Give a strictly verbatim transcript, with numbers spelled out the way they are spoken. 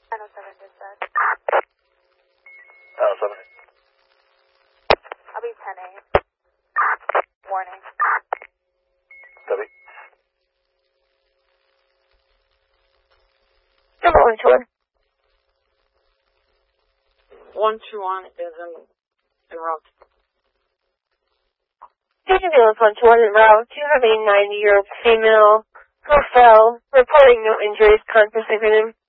nine oh seven dispatch. nine oh seven. I'll be ten eight. Warning. Copy. Number one two one. One two one is in, in route. Station ambulance one two one in route. Do you have a ninety-year-old female who fell, reporting no injuries, contact him?